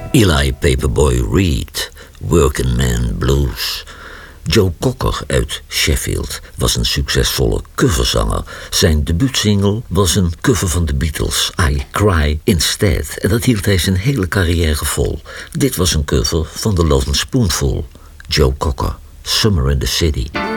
Eli Paperboy Reed, Working Man Blues. Joe Cocker uit Sheffield was een succesvolle coverzanger. Zijn debuutsingle was een cover van de Beatles, I Cry Instead. En dat hield hij zijn hele carrière vol. Dit was een cover van The Lovin' Spoonful. Joe Cocker, Summer in the City.